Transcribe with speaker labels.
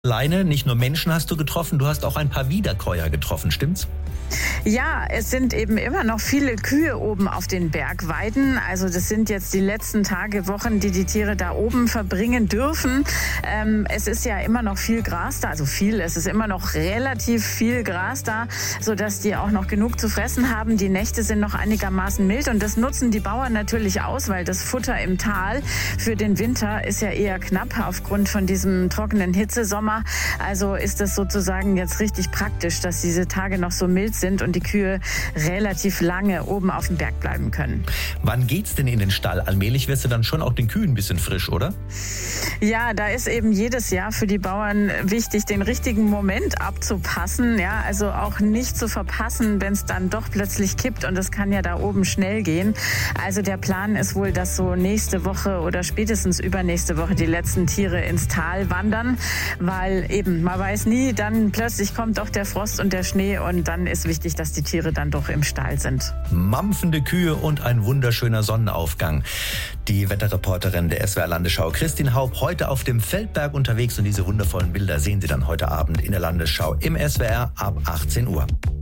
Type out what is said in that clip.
Speaker 1: Alleine, nicht nur Menschen hast du getroffen, du hast auch ein paar Wiederkäuer getroffen, stimmt's?
Speaker 2: Ja, es sind eben immer noch viele Kühe oben auf den Bergweiden. Also das sind jetzt die letzten Tage, Wochen, die die Tiere da oben verbringen dürfen. Es ist ja immer noch viel Gras da, es ist immer noch relativ viel Gras da, sodass die auch noch genug zu fressen haben. Die Nächte sind noch einigermaßen mild und das nutzen die Bauern natürlich aus, weil das Futter im Tal für den Winter ist ja eher knapp aufgrund von diesem trockenen Hitzesommer. Also ist das sozusagen jetzt richtig praktisch, dass diese Tage noch so mild sind und die Kühe relativ lange oben auf dem Berg bleiben können.
Speaker 1: Wann geht's denn in den Stall? Allmählich wirst du dann schon auch den Kühen ein bisschen frisch, oder?
Speaker 2: Ja, da ist eben jedes Jahr für die Bauern wichtig, den richtigen Moment abzupassen. Ja, also auch nicht zu verpassen, wenn es dann doch plötzlich kippt und es kann ja da oben schnell gehen. Also der Plan ist wohl, dass so nächste Woche oder spätestens übernächste Woche die letzten Tiere ins Tal wandern, weil eben man weiß nie, dann plötzlich kommt doch der Frost und der Schnee und dann ist wichtig, dass die Tiere dann doch im Stall sind.
Speaker 1: Mampfende Kühe und ein wunderschöner Sonnenaufgang. Die Wetterreporterin der SWR Landesschau, Christine Haupt, heute auf dem Feldberg unterwegs und diese wundervollen Bilder sehen Sie dann heute Abend in der Landesschau im SWR ab 18 Uhr.